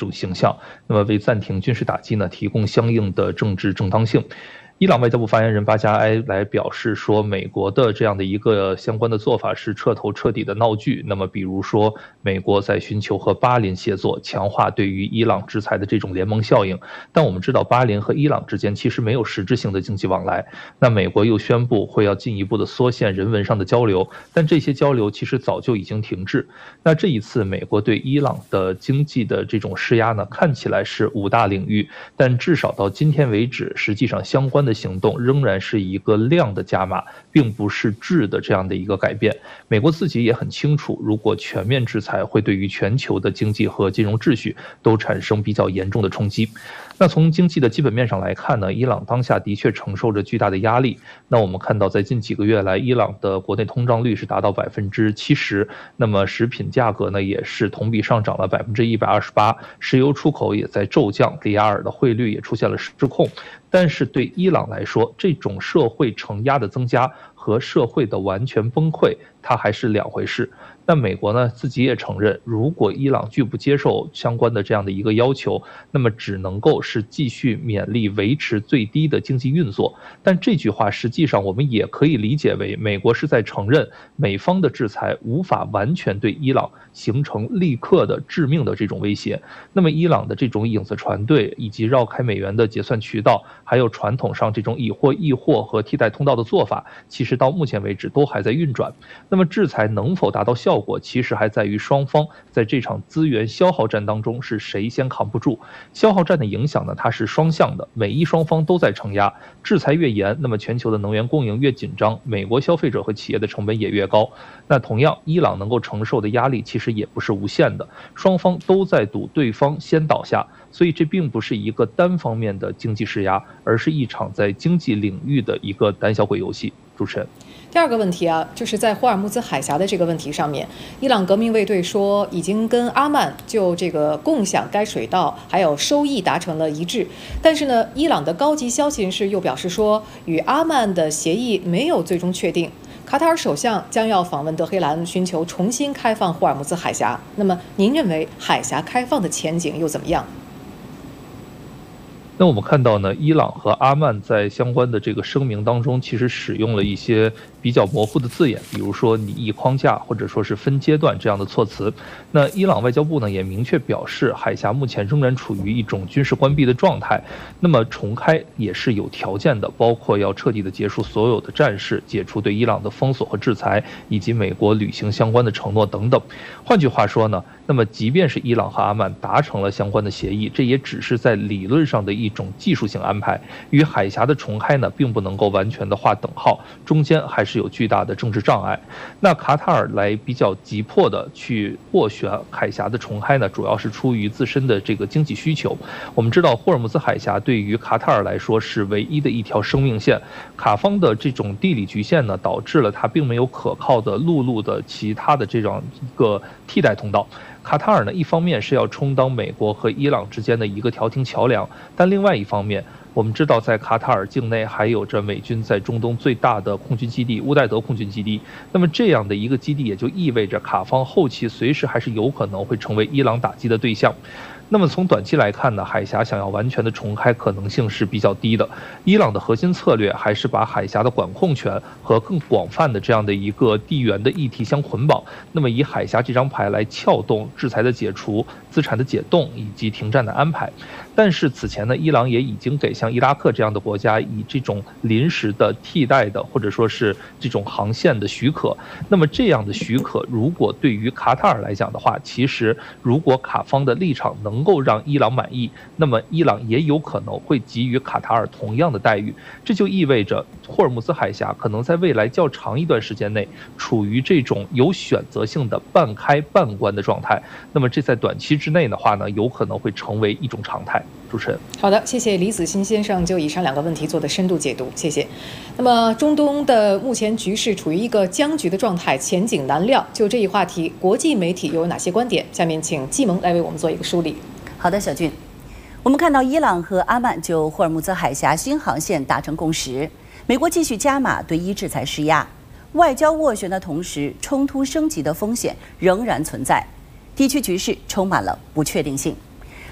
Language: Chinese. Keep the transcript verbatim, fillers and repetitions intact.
种形象，那么为暂停军事打击呢提供相应的政治正当性。伊朗外交部发言人巴加埃来表示说，美国的这样的一个相关的做法是彻头彻底的闹剧。那么，比如说，美国在寻求和巴林协作，强化对于伊朗制裁的这种联盟效应。但我们知道，巴林和伊朗之间其实没有实质性的经济往来。那美国又宣布会要进一步的缩限人文上的交流，但这些交流其实早就已经停滞。那这一次，美国对伊朗的经济的这种施压呢，看起来是五大领域，但至少到今天为止，实际上相关的行动仍然是一个量的加码，并不是质的这样的一个改变。美国自己也很清楚，如果全面制裁，会对于全球的经济和金融秩序都产生比较严重的冲击。那从经济的基本面上来看呢，伊朗当下的确承受着巨大的压力。那我们看到，在近几个月来，伊朗的国内通胀率是达到百分之七十，那么食品价格呢也是同比上涨了百分之一百二十八，石油出口也在骤降，里亚尔的汇率也出现了失控。但是对伊朗来说，这种社会承压的增加和社会的完全崩溃，它还是两回事。那美国呢自己也承认，如果伊朗拒不接受相关的这样的一个要求，那么只能够是继续勉力维持最低的经济运作。但这句话实际上我们也可以理解为，美国是在承认美方的制裁无法完全对伊朗形成立刻的致命的这种威胁。那么伊朗的这种影子船队以及绕开美元的结算渠道，还有传统上这种以货易货和替代通道的做法，其实到目前为止都还在运转。那么制裁能否达到效果，其实还在于双方在这场资源消耗战当中是谁先扛不住。消耗战的影响呢，它是双向的，每一双方都在承压。制裁越严，那么全球的能源供应越紧张，美国消费者和企业的成本也越高。那同样，伊朗能够承受的压力其实也不是无限的，双方都在赌对方先倒下。所以这并不是一个单方面的经济施压，而是一场在经济领域的一个胆小鬼游戏。主持人， 第二个问题啊，就是在霍尔木兹海峡的这个问题上面，伊朗革命卫队说已经跟阿曼就这个共享该水道还有收益达成了一致，但是呢，伊朗的高级消息人士又表示说，与阿曼的协议没有最终确定。卡塔尔首相将要访问德黑兰，寻求重新开放霍尔木兹海峡。那么，您认为海峡开放的前景又怎么样？ 那我们看到呢，伊朗和阿曼在相关的这个声明当中，其实使用了一些比较模糊的字眼，比如说拟议框架或者说是分阶段这样的措辞。那伊朗外交部呢也明确表示，海峡目前仍然处于一种军事关闭的状态，那么重开也是有条件的，包括要彻底的结束所有的战事，解除对伊朗的封锁和制裁，以及美国履行相关的承诺等等。换句话说呢，那么即便是伊朗和阿曼达成了相关的协议，这也只是在理论上的一种技术性安排，与海峡的重开呢并不能够完全的划等号，中间还是有巨大的政治障碍。那卡塔尔来比较急迫的去斡旋海峡的重开呢，主要是出于自身的这个经济需求。我们知道霍尔木兹海峡对于卡塔尔来说是唯一的一条生命线，卡方的这种地理局限呢，导致了它并没有可靠的陆路的其他的这样一个替代通道。卡塔尔呢，一方面是要充当美国和伊朗之间的一个调停桥梁，但另外一方面，我们知道在卡塔尔境内还有着美军在中东最大的空军基地乌代德空军基地。那么这样的一个基地，也就意味着卡方后期随时还是有可能会成为伊朗打击的对象。那么从短期来看呢，海峡想要完全的重开可能性是比较低的。伊朗的核心策略还是把海峡的管控权和更广泛的这样的一个地缘的议题相捆绑，那么以海峡这张牌来撬动制裁的解除、资产的解冻以及停战的安排。但是此前呢，伊朗也已经给像伊拉克这样的国家以这种临时的替代的或者说是这种航线的许可。那么这样的许可，如果对于卡塔尔来讲的话，其实如果卡方的立场能够让伊朗满意，那么伊朗也有可能会给予卡塔尔同样的待遇。这就意味着霍尔木兹海峡可能在未来较长一段时间内处于这种有选择性的半开半关的状态。那么这在短期之内的话呢，有可能会成为一种常态。主持人， 好的，谢谢李子欣先生就以上两个问题做的深度解读，谢谢。那么中东的目前局势处于一个僵局的状态，前景难料。就这一话题，国际媒体又有哪些观点？下面请季萌来为我们做一个梳理。 好的，小俊，我们看到伊朗和阿曼就霍尔木兹海峡新航线达成共识，美国继续加码对伊制裁施压，外交斡旋的同时，冲突升级的风险仍然存在，地区局势充满了不确定性。